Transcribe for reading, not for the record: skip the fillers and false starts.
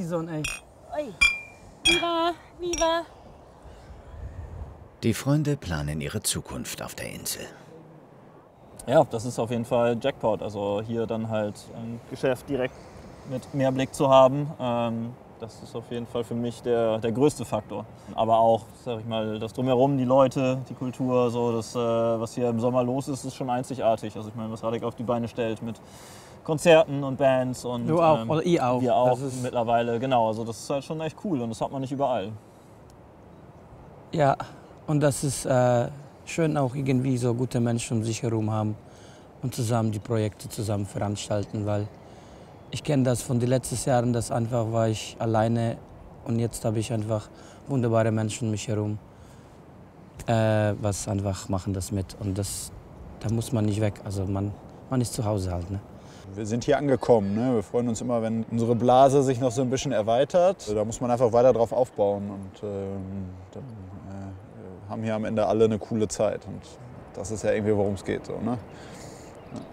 Horizont, ey. Oi. Viva, viva. Die Freunde planen ihre Zukunft auf der Insel. Ja, das ist auf jeden Fall Jackpot. Also hier dann halt ein Geschäft direkt mit Meerblick zu haben, das ist auf jeden Fall für mich der größte Faktor. Aber auch, sag ich mal, das Drumherum, die Leute, die Kultur, so das, was hier im Sommer los ist, ist schon einzigartig. Also ich meine, was Radek auf die Beine stellt mit Konzerten und Bands und Du auch, oder ihr auch. wir auch Das ist mittlerweile, genau. Also das ist halt schon echt cool und das hat man nicht überall. Ja, und das ist schön auch irgendwie so gute Menschen um sich herum haben und zusammen die Projekte zusammen veranstalten, weil ich kenne das von den letzten Jahren, dass einfach war ich alleine und jetzt habe ich einfach wunderbare Menschen um mich herum, was einfach machen das mit und das, da muss man nicht weg, also man ist zu Hause halt, ne? Wir sind hier angekommen, ne? Wir freuen uns immer, wenn unsere Blase sich noch so ein bisschen erweitert. Da muss man einfach weiter drauf aufbauen und dann haben hier am Ende alle eine coole Zeit und das ist ja irgendwie, worum es geht. So, ne?